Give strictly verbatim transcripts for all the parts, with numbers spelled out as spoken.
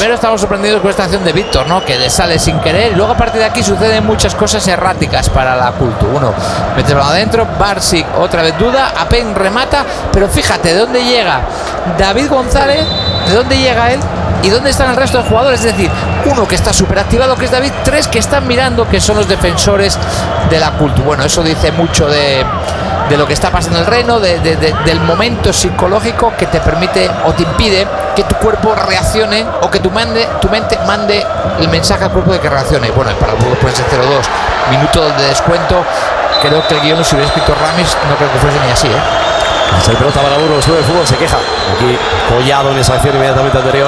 primero estamos sorprendidos con esta acción de Víctor, ¿no? Que le sale sin querer y luego a partir de aquí suceden muchas cosas erráticas para la Culto. Uno mete el balón adentro, Barsic otra vez duda, Apen remata, pero fíjate de dónde llega David González, de dónde llega él y dónde están el resto de jugadores. Es decir, uno que está súper activado, que es David, tres que están mirando, que son los defensores de la Culto. Bueno, eso dice mucho de, de lo que está pasando en el Reino, de, de, de, del momento psicológico que te permite o te impide que tu cuerpo reaccione o que tu, mande, tu mente mande el mensaje al cuerpo de que reaccione. Bueno, para el Burgos pueden ser cero dos, minuto de descuento. Creo que el guión, si hubiera escrito Ramis, no creo que fuese ni así, ¿eh? El pelota para Burgos Club de Fútbol, se queja aquí Collado en esa acción inmediatamente anterior.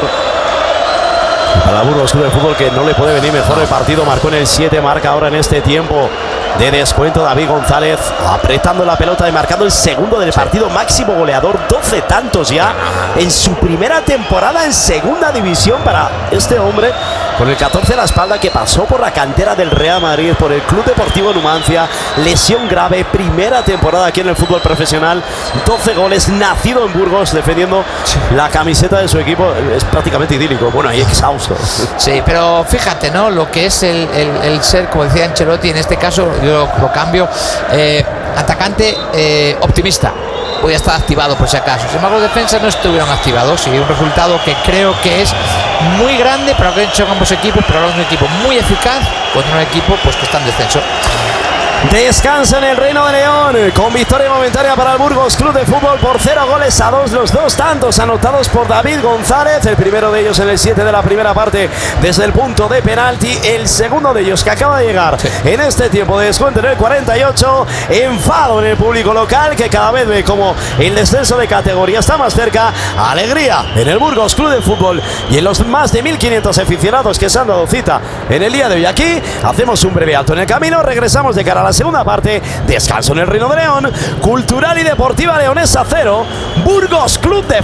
Para Burgos Club de Fútbol, que no le puede venir mejor el partido. Marcó en el siete, marca ahora en este tiempo de descuento David González, apretando la pelota y marcando el segundo del partido. Máximo goleador, doce tantos ya en su primera temporada en segunda división para este hombre, con el catorce a la espalda, que pasó por la cantera del Real Madrid, por el Club Deportivo Numancia, lesión grave, primera temporada aquí en el fútbol profesional, doce goles, nacido en Burgos, defendiendo la camiseta de su equipo. Es prácticamente idílico, bueno, y exhausto. Sí, pero fíjate, ¿no? Lo que es el, el, el ser, como decía Ancelotti, en este caso yo lo cambio, eh, atacante eh, optimista. Voy a estar activado por si acaso. Sin embargo, los defensas no estuvieron activados y un resultado que creo que es muy grande para lo que han hecho ambos equipos, pero ahora es un equipo muy eficaz contra un equipo pues que está en descenso. Descansa en el Reino de León con victoria momentánea para el Burgos Club de Fútbol por cero goles a dos. Los dos tantos anotados por David González, el primero de ellos en el siete de la primera parte desde el punto de penalti, el segundo de ellos que acaba de llegar sí. en este tiempo de descuento en el cuarenta y ocho. Enfado en el público local, que cada vez ve como el descenso de categoría está más cerca. Alegría en el Burgos Club de Fútbol y en los más de mil quinientos aficionados que se han dado cita en el día de hoy aquí. Hacemos un breve alto en el camino, regresamos de cara a la segunda parte. Descanso en el Reino de León. Cultural y Deportiva Leonesa cero, Burgos Club de